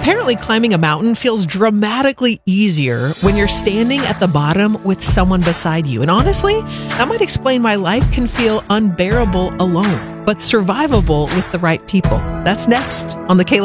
Apparently, climbing a mountain feels dramatically easier when you're standing at the bottom with someone beside you. And honestly, that might explain why life can feel unbearable alone, but survivable with the right people. That's next on the Kayla